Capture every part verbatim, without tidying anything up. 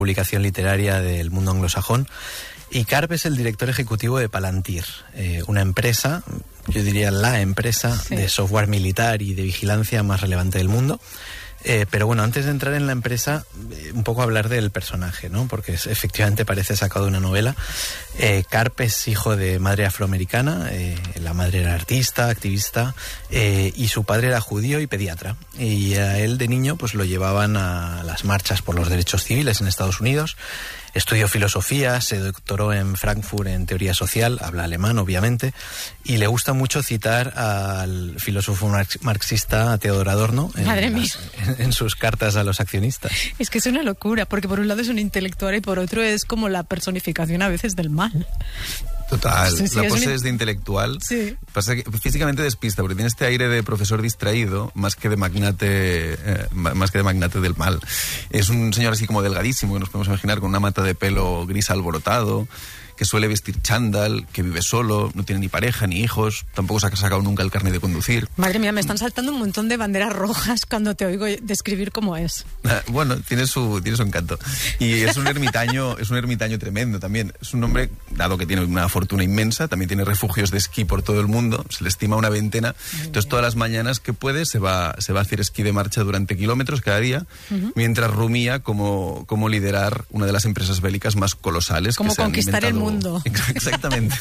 publicación literaria del mundo anglosajón. Y Karp es el director ejecutivo de Palantir, eh, una empresa, yo diría la empresa sí. de software militar y de vigilancia más relevante del mundo. Eh, pero bueno, antes de entrar en la empresa, eh, un poco hablar del personaje, ¿no? Porque es, efectivamente parece sacado de una novela. Eh, Karp es hijo de madre afroamericana, eh, la madre era artista, activista, eh, y su padre era judío y pediatra. Y a él de niño pues lo llevaban a las marchas por los derechos civiles en Estados Unidos. Estudió filosofía, se doctoró en Frankfurt en teoría social, habla alemán obviamente, y le gusta mucho citar al filósofo marxista Theodor Adorno en, Madre mía. Las, en, en sus cartas a los accionistas. Es que es una locura, porque por un lado es un intelectual y por otro es como la personificación a veces del mal. Total, Sí, sí, la es pose un... es de intelectual. Sí. Pasa que físicamente despista, porque tiene este aire de profesor distraído, más que de magnate, eh, más que de magnate del mal. Es un señor así como delgadísimo, que nos podemos imaginar con una mata de pelo gris alborotado, que suele vestir chándal, que vive solo, no tiene ni pareja ni hijos, tampoco se ha sacado nunca el carnet de conducir. Madre mía, me están saltando un montón de banderas rojas cuando te oigo describir cómo es. Ah, bueno, tiene su, tiene su encanto. Y es un ermitaño, es un ermitaño tremendo también. Es un hombre, dado que tiene una fortuna inmensa, también tiene refugios de esquí por todo el mundo, se le estima una veintena. Entonces todas las mañanas que puede se va, se va a hacer esquí de marcha durante kilómetros cada día, uh-huh. mientras rumía cómo, cómo liderar una de las empresas bélicas más colosales. Cómo que se han conquistar el mundo. Exactamente.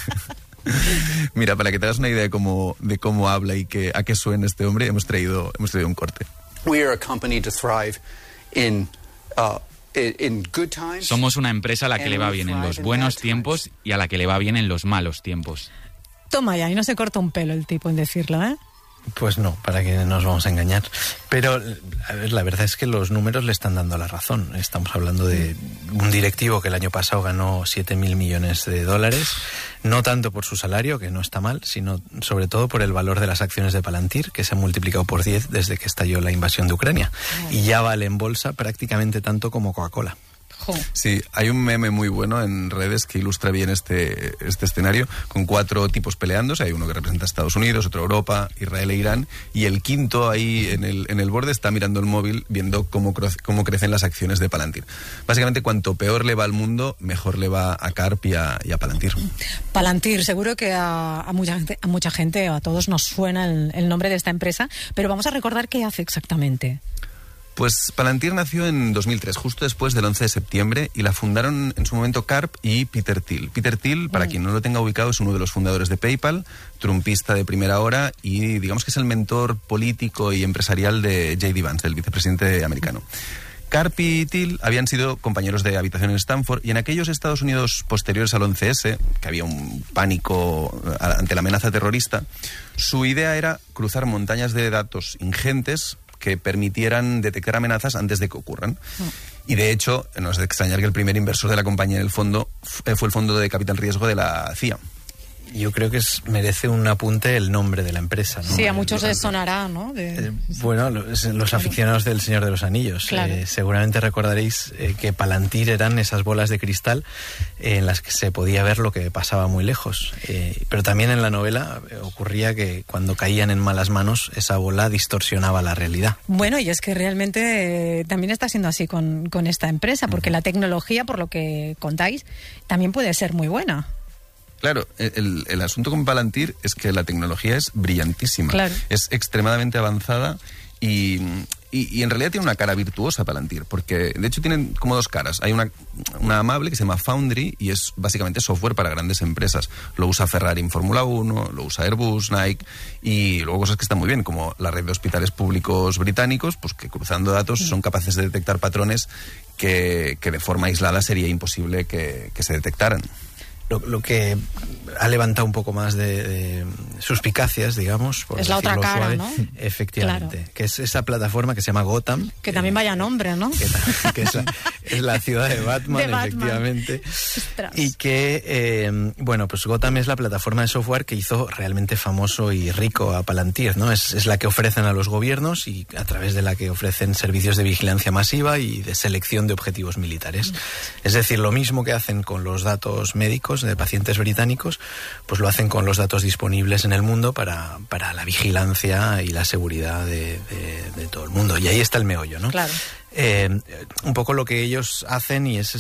Mira, para que te hagas una idea de cómo, de cómo habla y que, a qué suena este hombre, hemos traído, hemos traído un corte. We are a company to thrive in, uh, in good times. Somos una empresa a la que le va bien en los buenos tiempos y a la que le va bien en los malos tiempos. Toma ya, y no se corta un pelo el tipo en decirlo, ¿eh? Pues no, para que nos vamos a engañar. Pero, a ver, la verdad es que los números le están dando la razón. Estamos hablando de un directivo que el año pasado ganó siete mil millones de dólares, no tanto por su salario, que no está mal, sino sobre todo por el valor de las acciones de Palantir, que se han multiplicado por diez desde que estalló la invasión de Ucrania. Y ya vale en bolsa prácticamente tanto como Coca-Cola. Sí, hay un meme muy bueno en redes que ilustra bien este, este escenario, con cuatro tipos peleándose. Hay uno que representa a Estados Unidos, otro Europa, Israel e Irán, y el quinto ahí en el, en el borde está mirando el móvil viendo cómo, cómo crecen las acciones de Palantir. Básicamente, cuanto peor le va al mundo, mejor le va a Karp y a, y a Palantir. Palantir, seguro que a, a, mucha gente, a mucha gente, a todos nos suena el, el nombre de esta empresa, pero vamos a recordar qué hace exactamente. Pues Palantir nació en dos mil tres, justo después del once de septiembre, y la fundaron en su momento Karp y Peter Thiel. Peter Thiel, para quien no lo tenga ubicado, es uno de los fundadores de PayPal, trumpista de primera hora y digamos que es el mentor político y empresarial de J D Vance, el vicepresidente americano. Karp y Thiel habían sido compañeros de habitación en Stanford, y en aquellos Estados Unidos posteriores al once ese, que había un pánico ante la amenaza terrorista, su idea era cruzar montañas de datos ingentes que permitieran detectar amenazas antes de que ocurran. Mm. Y de hecho, no es de extrañar que el primer inversor de la compañía en el fondo fue el fondo de capital riesgo de la C I A. Yo creo que es, merece un apunte el nombre de la empresa, ¿no? Sí, a muchos les sonará, ¿no? De... Eh, bueno, los, los aficionados del Señor de los Anillos. Claro. Eh, seguramente recordaréis eh, que Palantir eran esas bolas de cristal eh, en las que se podía ver lo que pasaba muy lejos. Eh, pero también en la novela eh, ocurría que cuando caían en malas manos, esa bola distorsionaba la realidad. Bueno, y es que realmente eh, también está siendo así con, con esta empresa, porque uh-huh. la tecnología, por lo que contáis, también puede ser muy buena. Claro, el, el asunto con Palantir es que la tecnología es brillantísima, claro. es extremadamente avanzada y, y, y en realidad tiene una cara virtuosa Palantir, porque de hecho tienen como dos caras. Hay una, una amable que se llama Foundry y es básicamente software para grandes empresas. Lo usa Ferrari en Fórmula uno, lo usa Airbus, Nike, y luego cosas que están muy bien, como la red de hospitales públicos británicos, pues que cruzando datos son capaces de detectar patrones que, que de forma aislada sería imposible que, que se detectaran. Lo, lo que ha levantado un poco más de, de suspicacias, digamos, por es la otra cara, suave, ¿no? Efectivamente, claro. que es esa plataforma que se llama Gotham. Que también vaya nombre, ¿no? Que, que es, la, es la ciudad de Batman, de Batman. Efectivamente. Ostras. Y que, eh, bueno, pues Gotham es la plataforma de software que hizo realmente famoso y rico a Palantir, ¿no? Es, es la que ofrecen a los gobiernos y a través de la que ofrecen servicios de vigilancia masiva y de selección de objetivos militares. Mm. Es decir, lo mismo que hacen con los datos médicos, británicos, de pacientes británicos, pues lo hacen con los datos disponibles en el mundo para, para la vigilancia y la seguridad de, de, de todo el mundo. Y ahí está el meollo, ¿no? Claro. Eh, un poco lo que ellos hacen, y es